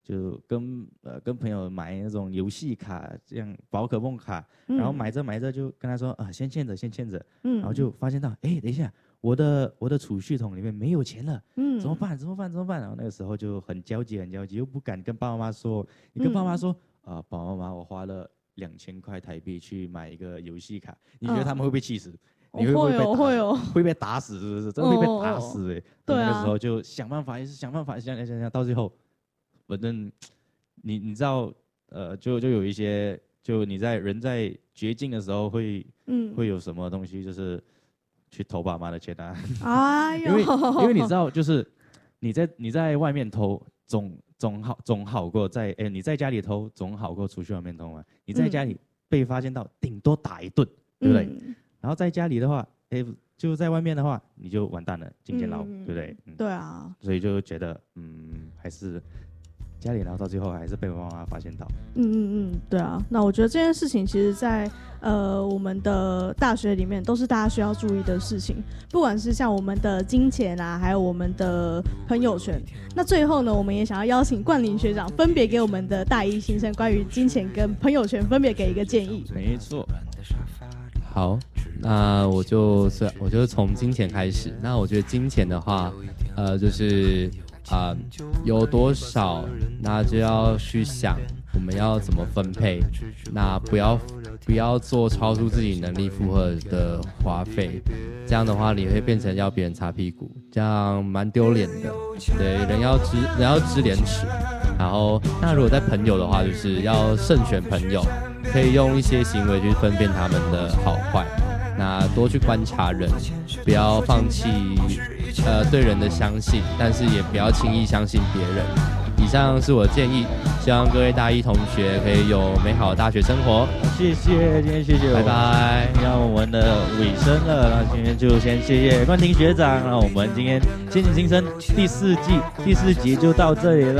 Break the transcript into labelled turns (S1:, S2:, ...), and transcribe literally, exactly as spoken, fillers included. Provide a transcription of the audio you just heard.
S1: 就跟呃跟朋友买那种游戏卡，这样宝可梦卡，
S2: 嗯、
S1: 然后买着买着就跟他说啊，先欠着，先欠着，
S2: 嗯，
S1: 然后就发现到，哎，等一下，我的我的储蓄桶里面没有钱了，
S2: 嗯，
S1: 怎么办？怎么办？怎么办？然后那个时候就很焦急，很焦急，又不敢跟爸爸妈妈说，你跟爸妈说，啊、嗯，爸爸妈妈，我花了两千块台币去买一个游戏卡，你觉得他们会不会气死？嗯你会不会被打？
S2: 会哦，
S1: 会被打死，是不是？真的会被打死哎、欸！
S2: 对啊。
S1: 那个时候就想办法，也是想办法，想想想想，到最后，反正你你知道，呃，就就有一些，就你在人在绝境的时候会，嗯，会有什么东西，就是去偷爸妈的钱啊。
S2: 哎呦，
S1: 因为因为你知道，就是你在你在外面偷，总总好总好过在哎你在家里偷，总好过出去外面偷嘛。你在家里被发现到，顶多打一顿，对不对？嗯，然后在家里的话，哎，就在外面的话，你就完蛋了，进监牢，嗯、对不对？嗯、
S2: 对啊。
S1: 所以就觉得，嗯，还是家里，然后到最后还是被我妈妈发现到。
S2: 嗯嗯嗯，对啊。那我觉得这件事情，其实在呃我们的大学里面，都是大家需要注意的事情。不管是像我们的金钱啊，还有我们的朋友圈。那最后呢，我们也想要邀请冠霖学长，分别给我们的大一新生关于金钱跟朋友圈，分别给一个建议。
S1: 没错。
S3: 好，那我就我就从金钱开始。那我觉得金钱的话，呃，就是啊、呃，有多少，那就要去想我们要怎么分配。那不要不要做超出自己能力负荷的花费，这样的话你会变成要别人擦屁股，这样蛮丢脸的。对，人要知人要知廉耻。然后，那如果在朋友的话，就是要慎选朋友。可以用一些行为去分辨他们的好坏，那多去观察人，不要放弃呃对人的相信，但是也不要轻易相信别人。以上是我的建议，希望各位大一同学可以有美好的大学生活。
S1: 谢谢，今天谢谢，
S3: 拜拜。
S1: 让我们的尾声了，那今天就先谢谢冠霖学长，那我们今天先进新生第四季第四集就到这里了。